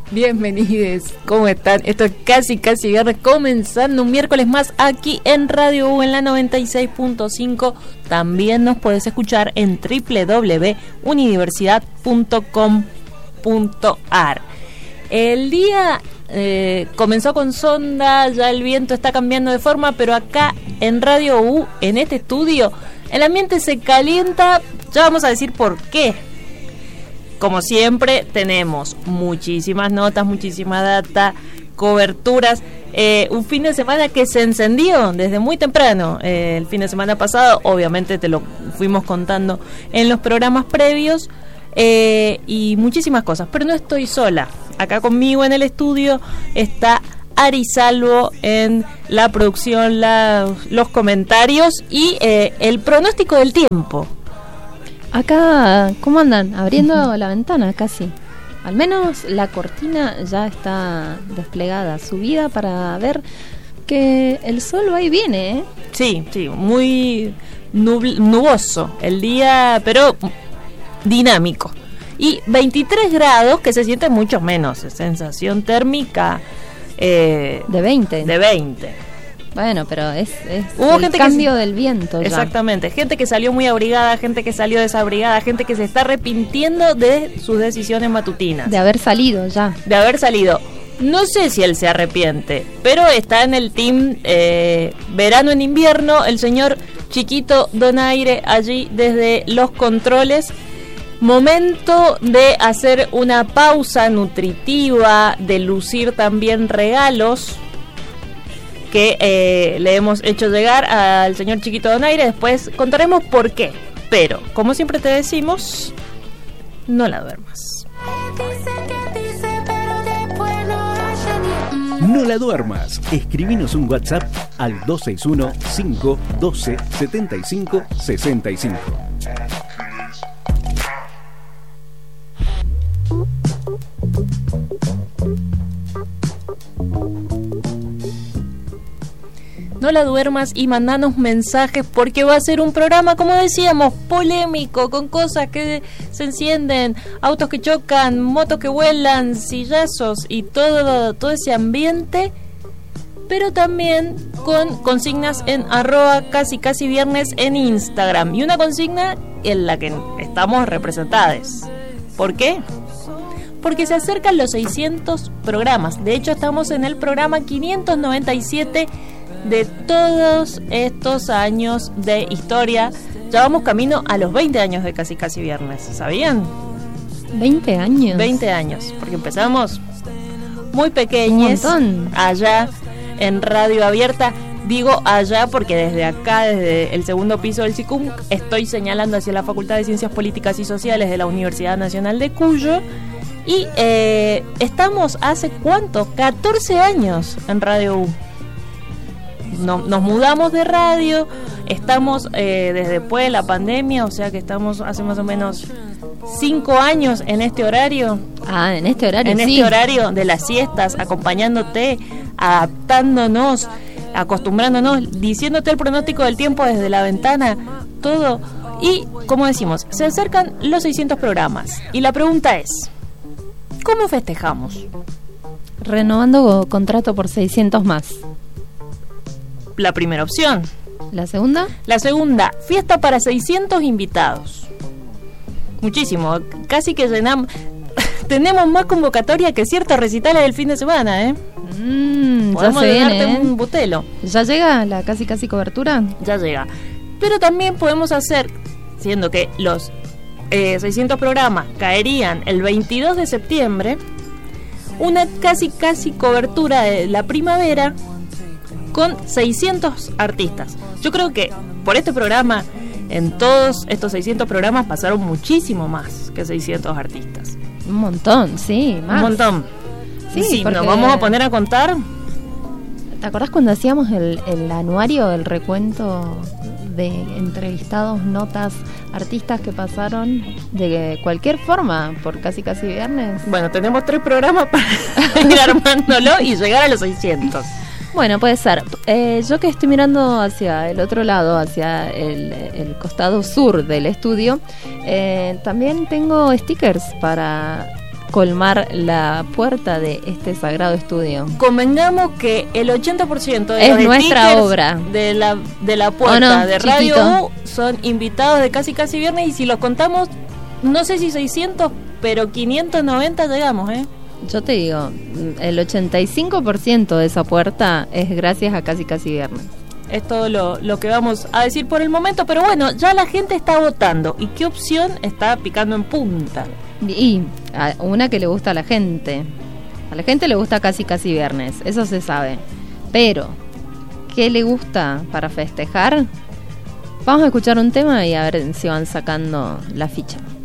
Bienvenidos, ¿cómo están? Esto es casi viernes, comenzando un miércoles más aquí en Radio U en la 96.5. También nos puedes escuchar en www.universidad.com.ar. El día comenzó con sonda, ya el viento está cambiando de forma, pero acá en Radio U, en este estudio, el ambiente se calienta. Ya vamos a decir por qué. Como siempre, tenemos muchísimas notas, muchísima data, coberturas. Un fin de semana que se encendió desde muy temprano. El fin de semana pasado, obviamente te lo fuimos contando en los programas previos. Y muchísimas cosas. Pero no estoy sola. Acá conmigo en el estudio está Ari Salvo en la producción, los comentarios y el pronóstico del tiempo. Acá, ¿cómo andan? Abriendo la ventana casi. Al menos la cortina ya está desplegada, subida para ver que el sol va y viene, ¿eh? Sí, muy nuboso el día, pero dinámico. Y 23 grados que se siente mucho menos, sensación térmica de 20. De 20. Bueno, pero es Hubo el gente cambio del viento ya. Exactamente, gente que salió muy abrigada, gente que salió desabrigada, gente que se está arrepintiendo de sus decisiones matutinas. De haber salido ya. De haber salido. No sé si él se arrepiente, pero está en el team verano en invierno, el señor Chiquito Donaire allí desde los controles. Momento de hacer una pausa nutritiva, de lucir también regalos que le hemos hecho llegar al señor Chiquito Donaire. Después contaremos por qué. Pero, como siempre te decimos, no la duermas. No la duermas. Escribinos un WhatsApp al 261-512-7565. No la duermas y mandanos mensajes porque va a ser un programa, como decíamos, polémico, con cosas que se encienden, autos que chocan, motos que vuelan, sillazos y todo ese ambiente, pero también con consignas en @casiviernes en Instagram y una consigna en la que estamos representadas. ¿Por qué? Porque se acercan los 600 programas. De hecho, estamos en el programa 597 de todos estos años de historia. Ya vamos camino a los 20 años de Casi Viernes. ¿Sabían? 20 años. 20 años, porque empezamos muy pequeños, allá en Radio Abierta. Digo allá porque desde acá, desde el segundo piso del SICUM, estoy señalando hacia la Facultad de Ciencias Políticas y Sociales de la Universidad Nacional de Cuyo. Y estamos hace ¿cuánto? 14 años en Radio U. Nos mudamos de radio, estamos desde después de la pandemia, o sea que estamos hace más o menos 5 años en este horario. En este horario, en este horario de las siestas, acompañándote, adaptándonos, acostumbrándonos, diciéndote el pronóstico del tiempo desde la ventana, todo. Y como decimos, se acercan los 600 programas. Y la pregunta es, ¿cómo festejamos? Renovando contrato por 600 más. La primera opción. ¿La segunda? La segunda, fiesta para 600 invitados. Muchísimo, casi que llenamos. Tenemos más convocatoria que ciertos recitales del fin de semana, ¿eh? Podemos llenarte un butelo. ¿Ya llega la casi cobertura? Ya llega. Pero también podemos hacer, siendo que los 600 programas caerían el 22 de septiembre, una casi cobertura de la primavera con 600 artistas. Yo creo que por este programa, en todos estos 600 programas, pasaron muchísimo más que 600 artistas. Un montón, sí, más. Un montón. Sí, porque nos vamos a poner a contar. ¿Te acordás cuando hacíamos el anuario, el recuento de entrevistados, notas, artistas que pasaron de cualquier forma por casi viernes? Bueno, tenemos 3 programas para ir armándolo y llegar a los 600. Bueno, puede ser. Yo que estoy mirando hacia el otro lado, hacia el costado sur del estudio, también tengo stickers para colmar la puerta de este sagrado estudio. Convengamos que el 80% de Es los nuestra stickers obra. de la puerta no, de Radio chiquito. U son invitados de Casi Casi Viernes, y si los contamos, no sé si 600, pero 590 llegamos, ¿eh? Yo te digo, el 85% de esa puerta es gracias a Casi Casi Viernes. Es todo lo que vamos a decir por el momento, pero bueno, ya la gente está votando. ¿Y qué opción está picando en punta? Y una que le gusta a la gente. A la gente le gusta Casi Casi Viernes, eso se sabe. Pero, ¿qué le gusta para festejar? Vamos a escuchar un tema y a ver si van sacando la ficha.